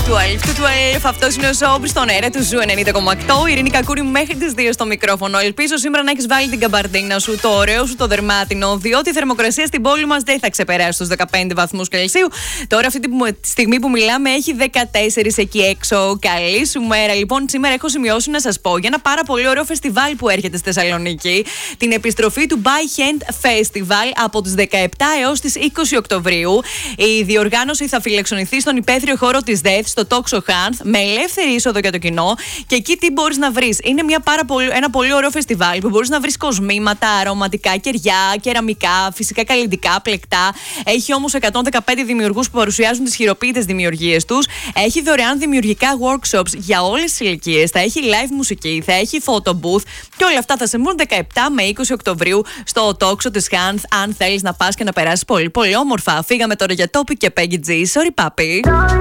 12. Αυτός είναι ο Σόμπρι στον αέρα του Ζου 90,8. Ειρήνη Κακούρη μέχρι τις 2 στο μικρόφωνο. Ελπίζω σήμερα να έχεις βάλει την καμπαρντίνα σου, το ωραίο σου το δερμάτινο, διότι η θερμοκρασία στην πόλη μας δεν θα ξεπεράσει τους 15 βαθμούς Κελσίου. Τώρα, αυτή τη στιγμή που μιλάμε, έχει 14 εκεί έξω. Καλή σου μέρα. Λοιπόν, σήμερα έχω σημειώσει να σας πω για ένα πάρα πολύ ωραίο φεστιβάλ που έρχεται στη Θεσσαλονίκη. Την επιστροφή του By Hand Festival από τις 17 έως τις 20 Οκτωβρίου. Η διοργάνωση θα φιλεξονηθεί στον υπαίθριο χώρο της ΔΕΘ, στο Τόξο Χάνθ, με ελεύθερη είσοδο για το κοινό. Και εκεί τι μπορείς να βρεις? Είναι ένα πολύ ωραίο φεστιβάλ που μπορείς να βρεις κοσμήματα, αρωματικά κεριά, κεραμικά, φυσικά καλλυντικά, πλεκτά. Έχει όμως 115 δημιουργούς που παρουσιάζουν τις χειροποίητες δημιουργίες τους. Έχει δωρεάν δημιουργικά workshops για όλες τις ηλικίες. Θα έχει live μουσική, θα έχει photo booth. Και όλα αυτά θα συμβούν 17 με 20 Οκτωβρίου στο Τόξο της Χάνθ. Αν θέλεις να πας και να περάσεις πολύ, πολύ όμορφα. Φύγαμε τώρα για Topic και Peggy G. Sorry, papi.